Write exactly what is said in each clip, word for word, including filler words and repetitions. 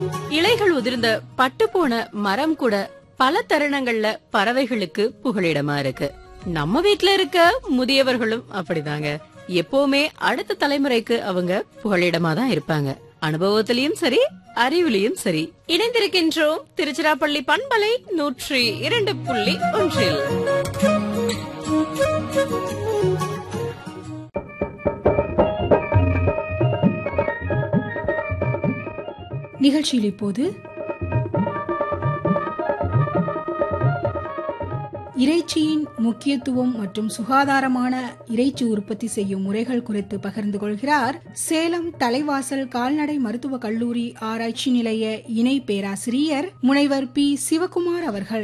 இலைகள் உதிர்ந்த பட்டுப்போன மரம் கூட பல தருணங்கள்ல பறவைகளுக்கு புகலிடமா இருக்கு. நம்ம வீட்ல இருக்க முதியவர்களும் அப்படிதாங்க. எப்பவுமே அடுத்த தலைமுறைக்கு அவங்க புகலிடமா தான் இருப்பாங்க. அனுபவத்திலயும் சரி, அறிவிலையும் சரி. இணைந்திருக்கின்றோம் திருச்சிராப்பள்ளி பண்பலை நூற்றி இரண்டு புள்ளி ஒன்றில். நிகழ்ச்சியில் இப்போது இறைச்சியின் முக்கியத்துவம் மற்றும் சுகாதாரமான இறைச்சி உற்பத்தி செய்யும் முறைகள் குறித்து பகிர்ந்து கொள்கிறார் சேலம் தலைவாசல் கால்நடை மருத்துவக் கல்லூரி ஆராய்ச்சி நிலைய இணை பேராசிரியர் முனைவர் பி சிவகுமார் அவர்கள்.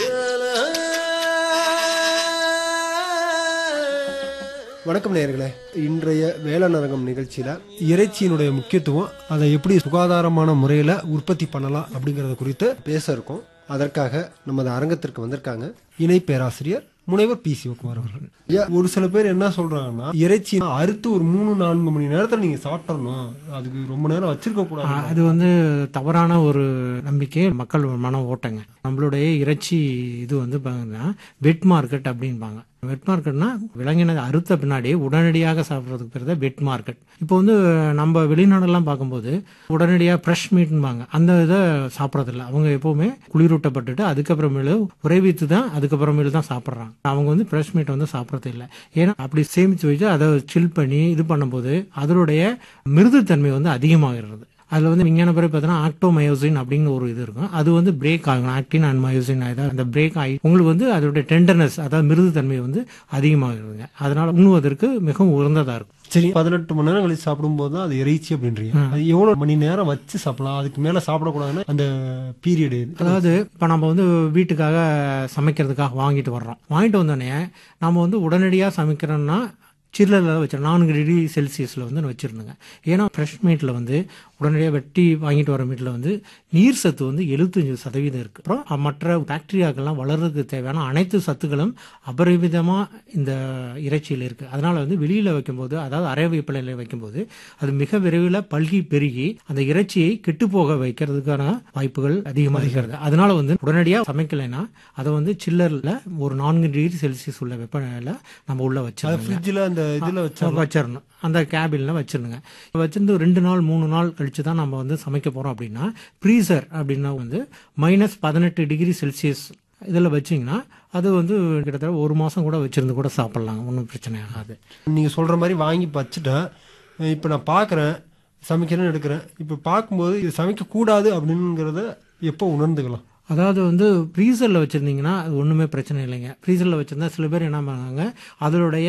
வணக்கம் நேயர்களே, இன்றைய வேளாண் அரங்கம் நிகழ்ச்சியில இறைச்சியினுடைய முக்கியத்துவம், அதை எப்படி சுகாதாரமான முறையில உற்பத்தி பண்ணலாம் அப்படிங்கறத குறித்து பேச இருக்கோம். அதற்காக நமது அரங்கத்திற்கு வந்திருக்காங்க இணை பேராசிரியர் முனைவர் பி சிவகுமார் அவர்கள். ஒரு சில பேர் என்ன சொல்றாங்கன்னா, இறைச்சி அறுத்து ஒரு மூணு நான்கு மணி நேரத்துல நீங்க சாப்பிடணும், அதுக்கு ரொம்ப நேரம் வச்சிருக்க கூடாது. அது வந்து தவறான ஒரு நம்பிக்கை, மக்கள் மன ஓட்டங்க. நம்மளுடைய இறைச்சி இது வந்து பாத்தீங்கன்னா வெட் மார்க்கெட் அப்படின்பாங்க. வெட் மார்க்கெட்னா விலங்கினதை அறுத்த பின்னாடி உடனடியாக சாப்பிட்றதுக்கு பேர் தான் வெட் மார்க்கெட். இப்போ வந்து நம்ம வெளிநாடெல்லாம் பார்க்கும்போது உடனடியாக ஃப்ரெஷ் மீட்பாங்க, அந்த இதை சாப்பிட்றதில்ல. அவங்க எப்பவுமே குளிரூட்டப்பட்டுட்டு அதுக்கப்புறமேலு உறைவித்து தான் அதுக்கப்புறமேலு தான் சாப்பிட்றாங்க. அவங்க வந்து ஃப்ரெஷ் மீட் வந்து சாப்பிட்றது இல்லை. ஏன்னா அப்படி சேமித்து வச்சு அதை சில் பண்ணி இது பண்ணும்போது அதனுடைய மிருதுத்தன்மை வந்து அதிகமாகிறது. அதில் வந்து விஞ்ஞான பிறகு பார்த்தீங்கன்னா ஆக்டோமயோசின் அப்படிங்கிற ஒரு இது இருக்கும். அது வந்து பிரேக் ஆகும். ஆக்டின் அண்ட் மயோசின் ஆகிதான் அந்த பிரேக் ஆகி உங்களுக்கு வந்து அதோட டெண்டர்னஸ், அதாவது மிருது தன்மை வந்து அதிகமாகிருங்க. அதனால உண்ணுவதற்கு மிகவும் உகந்ததாக இருக்கும். சரி, பதினெட்டு மணி நேரம் கழிச்சு சாப்பிடும் போது தான் அது இறைச்சி அப்படின்றீங்க. அது எவ்வளவு மணி நேரம் வச்சு சாப்பிடலாம், அதுக்கு மேல சாப்பிடக்கூடாதுன்னு அந்த பீரியடு? அதாவது இப்போ நம்ம வந்து வீட்டுக்காக சமைக்கிறதுக்காக வாங்கிட்டு வர்றோம். வாங்கிட்டு வந்தோடனே நம்ம வந்து உடனடியாக சமைக்கிறோம்னா சில்லரில் வச்சு நான்கு டிகிரி செல்சியஸில் வந்து வச்சுருந்துங்க. ஏன்னா ஃப்ரெஷ் மீட்டில் வந்து உடனடியாக வெட்டி வாங்கிட்டு வர மீட்டில் வந்து நீர் சத்து வந்து எழுபத்தஞ்சு சதவீதம் இருக்குது. அப்புறம் மற்ற பாக்டீரியாக்கள்லாம் வளர்றதுக்கு தேவையான அனைத்து சத்துக்களும் அபரிமிதமாக இந்த இறைச்சியில் இருக்குது. அதனால் வந்து வெளியில் வைக்கும்போது, அதாவது அரை வேப்பிலையில் வைக்கும்போது அது மிக விரைவில் பல்கி பெருகி அந்த இறைச்சியை கெட்டு போக வைக்கிறதுக்கான வாய்ப்புகள் அதிகமாக இருக்கிறது. அதனால வந்து உடனடியாக சமைக்கலைன்னா அதை வந்து சில்லரில் ஒரு நான்கு டிகிரி செல்சியஸ் உள்ள வெப்பநிலையில் நம்ம உள்ள வச்சிடணும். அந்த இதுல வச்சிடணும், அந்த கேபின்ல வச்சிருந்துங்க. வச்சிருந்து ரெண்டு நாள் மூணு நாள் கழிச்சு தான் நம்ம வந்து சமைக்க போறோம் அப்படின்னா ஃப்ரீசர் அப்படின்னா வந்து மைனஸ் பதினெட்டு டிகிரி செல்சியஸ் இதில் வச்சிங்கன்னா அது வந்து கிட்டத்தட்ட ஒரு மாதம் கூட வச்சிருந்து கூட சாப்பிட்லாங்க, ஒன்றும் பிரச்சனை ஆகாது. நீங்கள் சொல்கிற மாதிரி வாங்கி வச்சுட்டேன். இப்போ நான் பார்க்குறேன், சமைக்கிறேன்னு எடுக்கிறேன். இப்போ பார்க்கும்போது இது சமைக்கக்கூடாது அப்படிங்கிறத எப்போ உணர்ந்துக்கலாம்? அதாவது வந்து ஃப்ரீசரில் வச்சுருந்தீங்கன்னா அது ஒன்றுமே பிரச்சனை இல்லைங்க. ஃப்ரீசரில் வச்சுருந்தா சில பேர் என்ன பண்ணாங்க, அதனுடைய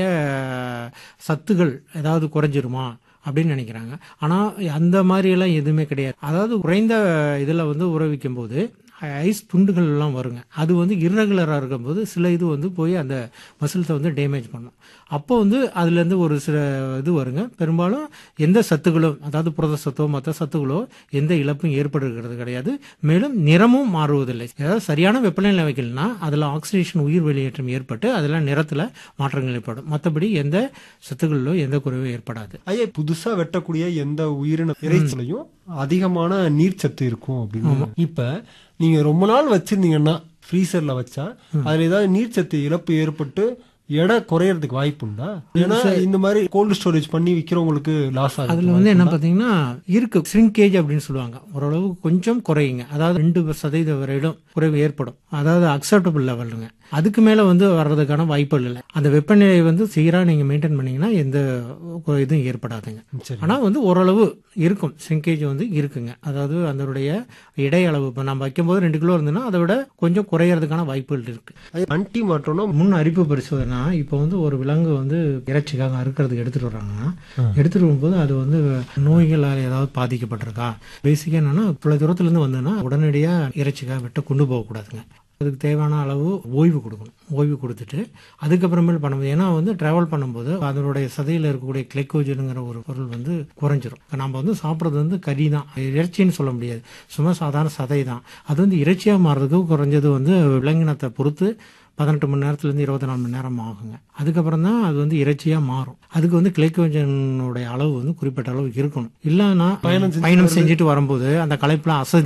சத்துகள் ஏதாவது குறைஞ்சிருமா அப்படின்னு நினைக்கிறாங்க. ஆனால் அந்த மாதிரியெல்லாம் எதுவுமே கிடையாது. அதாவது குறைந்த இதில் வந்து உற வைக்கும் போது ஐஸ் துண்டுகள் எல்லாம் வருங்க. அது வந்து இர்ரெகுலராக இருக்கும்போது சில இது வந்து போய் அந்த மசில்ஸை வந்து டேமேஜ் பண்ணும். அப்போ வந்து அதுலேருந்து ஒரு சில இது வருங்க. பெரும்பாலும் எந்த சத்துக்களும், அதாவது புரத சத்தோ மற்ற சத்துக்களோ எந்த இழப்பும் ஏற்படுகிறது கிடையாது. மேலும் நிறமும் மாறுவதில்லை. அதாவது சரியான வெப்பநிலை வைக்கலன்னா அதில் ஆக்சிடேஷன் உயிர் வெளியேற்றம் ஏற்பட்டு அதில் நிறத்தில் மாற்றங்கள் ஏற்படும். மற்றபடி எந்த சத்துக்களிலோ எந்த குறைவும் ஏற்படாது. ஐயா, புதுசாக வெட்டக்கூடிய எந்த உயிரின இறைச்சிலையும் அதிகமான நீர் சத்து இருக்கும் அப்படின்னு. இப்ப நீங்க ரொம்ப நாள் வச்சிருந்தீங்கன்னா ஃப்ரீசர்ல வச்சா அதுல ஏதாவது நீர் சத்து இழப்பு ஏற்பட்டு எடை குறையறதுக்கு வாய்ப்பு உண்டா? ஏன்னா இந்த மாதிரி கோல்டு ஸ்டோரேஜ் பண்ணி விற்கிறவங்களுக்கு லாஸ் ஆகும். அதுல வந்து என்ன பாத்தீங்கன்னா இருக்கு ஷ்ரிங்கேஜ் அப்படின்னு சொல்லுவாங்க. ஓரளவு கொஞ்சம் குறையுங்க. அதாவது ரெண்டு சதவீதம் வரையிலும் குறைவு ஏற்படும். அதாவது அக்செப்டபிள் லெவலுங்க. அதுக்கு மேல வந்து வர்றதுக்கான வாய்ப்புகள் இல்லை. அந்த வெப்பநிலை வந்து சீரா நீங்க மெயின்டைன் பண்ணீங்கன்னா எந்த இதுவும் ஏற்படாதுங்க. ஆனா வந்து ஓரளவு இருக்கும், ஷ்ரிங்கேஜ் வந்து இருக்குங்க. அதாவது அதனுடைய இடை அளவு இப்போ நம்ம வைக்கும்போது ரெண்டு கிலோ இருந்ததுன்னா அதை விட கொஞ்சம் குறையறதுக்கான வாய்ப்புகள் இருக்கு. அன்டி மாற்றோம்னா முன் அரிப்பு பரிசோதனை. இப்போ வந்து ஒரு விலங்கு வந்து இறைச்சிக்காக அறுக்கிறதுக்கு எடுத்துட்டு வர்றாங்கன்னா எடுத்துட்டு வரும்போது அது வந்து நோய்களால் ஏதாவது பாதிக்கப்பட்டிருக்கா, பேசிக்கா என்னன்னா இவ்வளவு தூரத்துல இருந்து வந்ததுன்னா உடனடியா இறைச்சிக்காக வெட்ட கொண்டு போகக்கூடாதுங்க. அதுக்கு தேவையான அளவு ஓய்வு கொடுக்கணும். ஓய்வு கொடுத்துட்டு அதுக்கப்புறமேல் பண்ணும்போது, ஏன்னா வந்து டிராவல் பண்ணும்போது அதனுடைய சதையில் இருக்கக்கூடிய கிளைக்கோஜனுங்கிற ஒரு பொருள் வந்து குறைஞ்சிரும். நம்ம வந்து சாப்பிட்றது வந்து கறி தான், இறைச்சின்னு சொல்ல முடியாது, சும்மா சாதாரண சதை தான். அது வந்து இறைச்சியாக மாறுறதுக்கு குறைஞ்சது வந்து விலங்கினத்தை பொறுத்து பதினெட்டு மணி நேரத்துல இருந்து இருபத்தி நாலு மணி நேரம் ஆகுங்க. அதுக்கப்புறம் தான் அது வந்து இறைச்சியா மாறும். அதுக்கு வந்து கிளைக்கோஜனுடைய அளவு வந்து குறிப்பிட்ட அளவு இருக்கணும். இல்லைன்னா பயணம் செஞ்சு பயணம் செஞ்சுட்டு வரும்போது அந்த களைப்புல அசதி